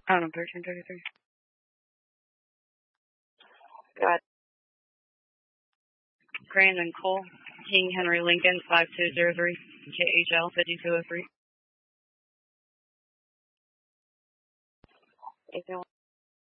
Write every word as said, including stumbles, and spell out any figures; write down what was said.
Oh no, thirteen thirty-three. Got Brandon Cole, King Henry Lincoln, five two zero three, K H L fifty-two oh three.